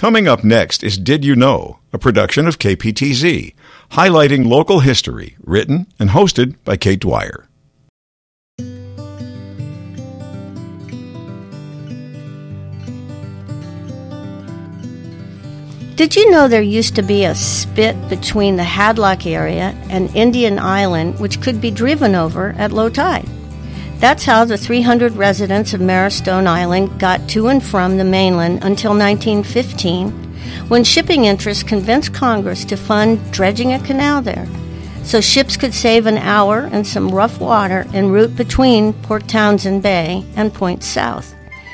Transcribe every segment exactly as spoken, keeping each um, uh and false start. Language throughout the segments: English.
Coming up next is Did You Know, a production of K P T Z, highlighting local history, written and hosted by Kate Dwyer. Did you know there used to be a spit between the Hadlock area and Indian Island which could be driven over at low tide? That's how the three hundred residents of Marrowstone Island got to and from the mainland until nineteen fifteen, when shipping interests convinced Congress to fund dredging a canal there, so ships could save an hour and some rough water en route between Port Townsend Bay and Point South.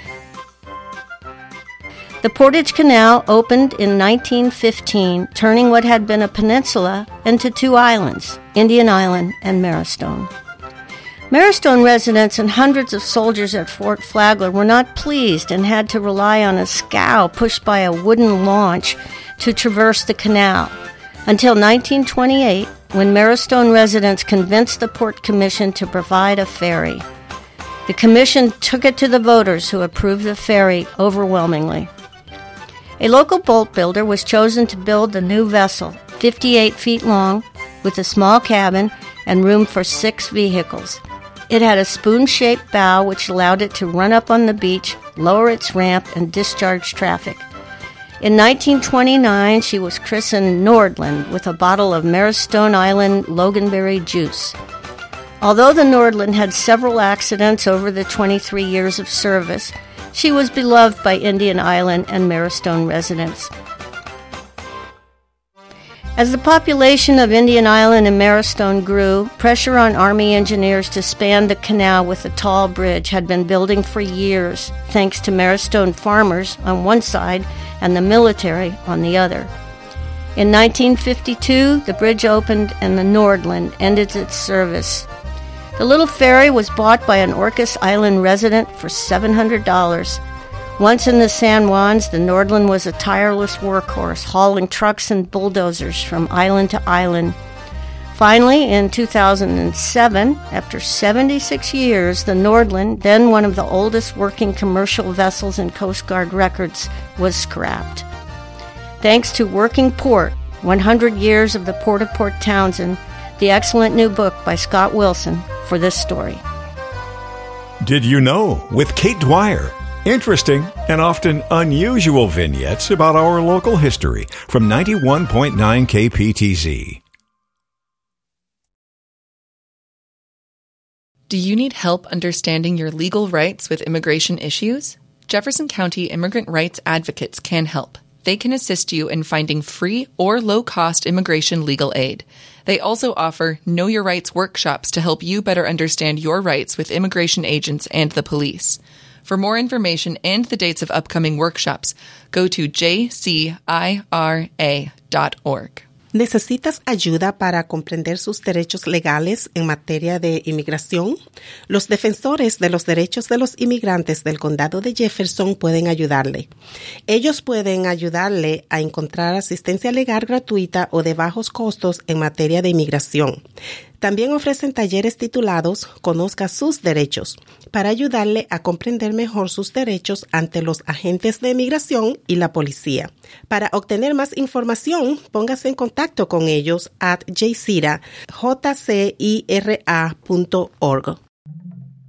The Portage Canal opened in nineteen fifteen, turning what had been a peninsula into two islands, Indian Island and Marrowstone. Marrowstone residents and hundreds of soldiers at Fort Flagler were not pleased and had to rely on a scow pushed by a wooden launch to traverse the canal, until nineteen twenty-eight, when Marrowstone residents convinced the Port Commission to provide a ferry. The Commission took it to the voters, who approved the ferry overwhelmingly. A local boat builder was chosen to build the new vessel, fifty-eight feet long, with a small cabin and room for six vehicles. It had a spoon-shaped bow which allowed it to run up on the beach, lower its ramp, and discharge traffic. In nineteen twenty-nine, she was christened Nordland with a bottle of Marrowstone Island Loganberry juice. Although the Nordland had several accidents over the twenty-three years of service, she was beloved by Indian Island and Marrowstone residents. As the population of Indian Island and Marrowstone grew, pressure on Army engineers to span the canal with a tall bridge had been building for years, thanks to Marrowstone farmers on one side and the military on the other. In nineteen fifty-two, the bridge opened and the Nordland ended its service. The little ferry was bought by an Orcas Island resident for seven hundred dollars. Once in the San Juans, the Nordland was a tireless workhorse, hauling trucks and bulldozers from island to island. Finally, in two thousand seven, after seventy-six years, the Nordland, then one of the oldest working commercial vessels in Coast Guard records, was scrapped. Thanks to Working Port, one hundred years of the Port of Port Townsend, the excellent new book by Scott Wilson, for this story. Did You Know, with Kate Dwyer. Interesting and often unusual vignettes about our local history from ninety-one point nine K P T Z. Do you need help understanding your legal rights with immigration issues? Jefferson County Immigrant Rights Advocates can help. They can assist you in finding free or low-cost immigration legal aid. They also offer Know Your Rights workshops to help you better understand your rights with immigration agents and the police. For more information and the dates of upcoming workshops, go to j c i r a dot org. ¿Necesitas ayuda para comprender sus derechos legales en materia de inmigración? Los defensores de los derechos de los inmigrantes del condado de Jefferson pueden ayudarle. Ellos pueden ayudarle a encontrar asistencia legal gratuita o de bajos costos en materia de inmigración. También ofrecen talleres titulados Conozca sus derechos, para ayudarle a comprender mejor sus derechos ante los agentes de inmigración y la policía. Para obtener más información, póngase en contacto con ellos at jcira, j c i r a punto org.